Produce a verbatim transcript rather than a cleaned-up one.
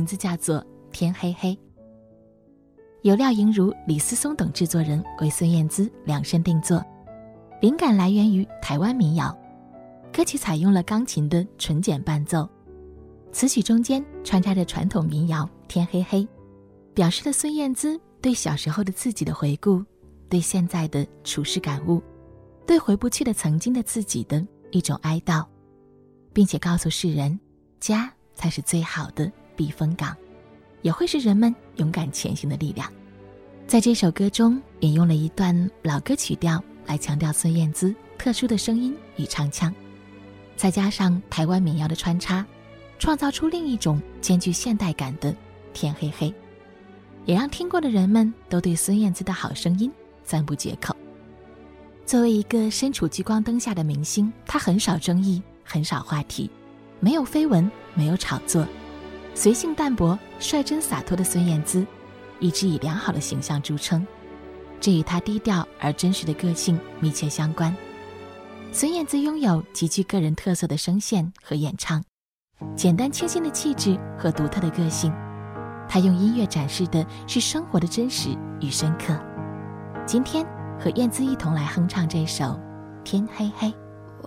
名字叫做《天黑黑》，由廖莹如、李思松等制作人为孙燕姿量身定做，灵感来源于台湾民谣，歌曲采用了钢琴的纯简伴奏，词曲中间穿插着传统民谣《天黑黑》，表示了孙燕姿对小时候的自己的回顾，对现在的处世感悟，对回不去的曾经的自己的一种哀悼，并且告诉世人，家才是最好的避风港，也会是人们勇敢前行的力量。在这首歌中引用了一段老歌曲调来强调孙燕姿特殊的声音与唱腔，再加上台湾民谣的穿插，创造出另一种兼具现代感的天黑黑，也让听过的人们都对孙燕姿的好声音赞不绝口。作为一个身处聚光灯下的明星，她很少争议，很少话题，没有绯闻，没有炒作，随性淡泊，率真洒脱的孙燕姿一直以良好的形象著称，这与她低调而真实的个性密切相关。孙燕姿拥有极具个人特色的声线和演唱，简单清新的气质和独特的个性，她用音乐展示的是生活的真实与深刻。今天和燕姿一同来哼唱这首《天黑黑》。